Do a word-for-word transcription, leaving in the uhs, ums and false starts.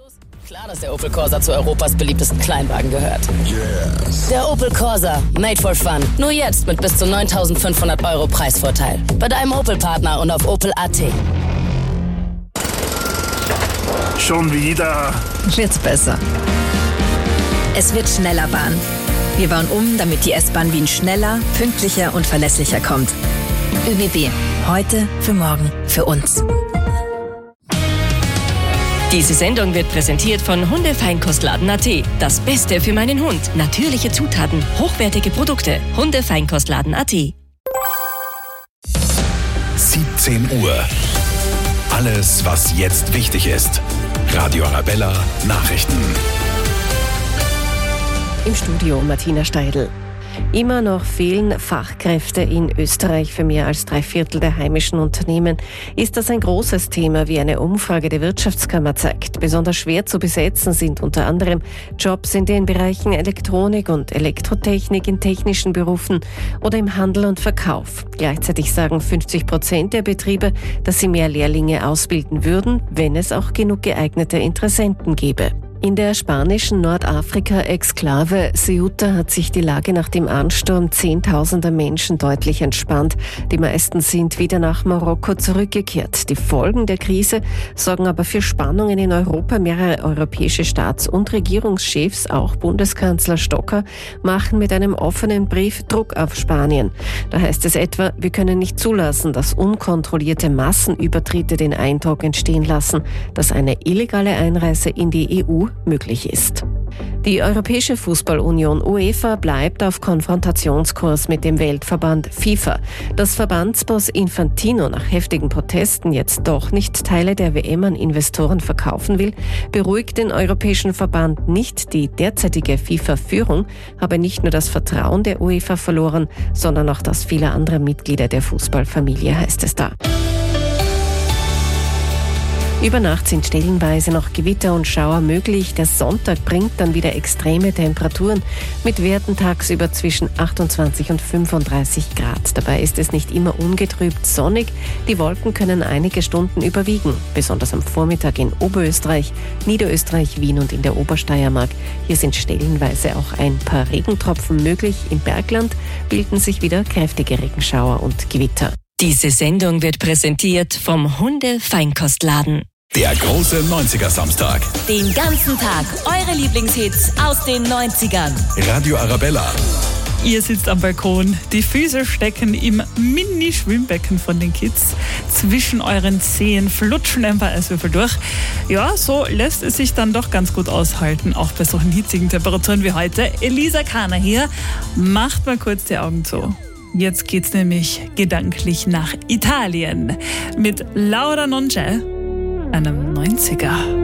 Klar, dass der Opel Corsa zu Europas beliebtesten Kleinwagen gehört. Yes. Der Opel Corsa, made for fun. Nur jetzt mit bis zu neuntausendfünfhundert Euro Preisvorteil. Bei deinem Opel-Partner und auf opel punkt a t. Schon wieder. Wird's besser. Es wird schneller Bahn. Wir bauen um, damit die S-Bahn Wien schneller, pünktlicher und verlässlicher kommt. ÖBB. Heute, für morgen, für uns. Diese Sendung wird präsentiert von Hundefeinkostladen punkt a t. Das Beste für meinen Hund. Natürliche Zutaten, hochwertige Produkte. Hundefeinkostladen punkt a t. siebzehn Uhr. Alles, was jetzt wichtig ist. Radio Arabella Nachrichten. Im Studio Martina Steidl. Immer noch fehlen Fachkräfte in Österreich für mehr als drei Viertel der heimischen Unternehmen. Ist das ein großes Thema, wie eine Umfrage der Wirtschaftskammer zeigt? Besonders schwer zu besetzen sind unter anderem Jobs in den Bereichen Elektronik und Elektrotechnik, in technischen Berufen oder im Handel und Verkauf. Gleichzeitig sagen fünfzig Prozent der Betriebe, dass sie mehr Lehrlinge ausbilden würden, wenn es auch genug geeignete Interessenten gäbe. In der spanischen Nordafrika-Exklave Ceuta hat sich die Lage nach dem Ansturm zehntausender Menschen deutlich entspannt. Die meisten sind wieder nach Marokko zurückgekehrt. Die Folgen der Krise sorgen aber für Spannungen in Europa. Mehrere europäische Staats- und Regierungschefs, auch Bundeskanzler Stocker, machen mit einem offenen Brief Druck auf Spanien. Da heißt es etwa, wir können nicht zulassen, dass unkontrollierte Massenübertritte den Eindruck entstehen lassen, dass eine illegale Einreise in die E U möglich ist. Die Europäische Fußballunion UEFA bleibt auf Konfrontationskurs mit dem Weltverband FIFA. Dass Verbandsboss Infantino nach heftigen Protesten jetzt doch nicht Teile der W M an Investoren verkaufen will, beruhigt den Europäischen Verband nicht. Die derzeitige FIFA-Führung habe nicht nur das Vertrauen der UEFA verloren, sondern auch das vieler anderer Mitglieder der Fußballfamilie, heißt es da. Über Nacht sind stellenweise noch Gewitter und Schauer möglich. Der Sonntag bringt dann wieder extreme Temperaturen mit Werten tagsüber zwischen achtundzwanzig und fünfunddreißig Grad. Dabei ist es nicht immer ungetrübt sonnig. Die Wolken können einige Stunden überwiegen, besonders am Vormittag in Oberösterreich, Niederösterreich, Wien und in der Obersteiermark. Hier sind stellenweise auch ein paar Regentropfen möglich. Im Bergland bilden sich wieder kräftige Regenschauer und Gewitter. Diese Sendung wird präsentiert vom Hundefeinkostladen. Der große neunziger-Samstag. Den ganzen Tag eure Lieblingshits aus den neunzigern. Radio Arabella. Ihr sitzt am Balkon, die Füße stecken im Mini-Schwimmbecken von den Kids. Zwischen euren Zehen flutschen ein paar Eiswürfel durch. Ja, so lässt es sich dann doch ganz gut aushalten, auch bei solchen hitzigen Temperaturen wie heute. Elisa Kahner hier, macht mal kurz die Augen zu. Jetzt geht's nämlich gedanklich nach Italien mit Laura Non c'è, einem neunziger.